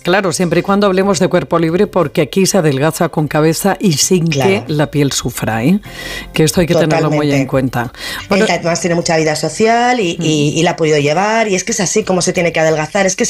Claro, siempre y cuando hablemos de cuerpo libre, porque aquí se adelgaza con cabeza y sin que la piel sufra, ¿eh? Que esto hay que tenerlo muy en cuenta. Bueno, él además tiene mucha vida social y la ha podido llevar, y es que es así como se tiene que adelgazar, es que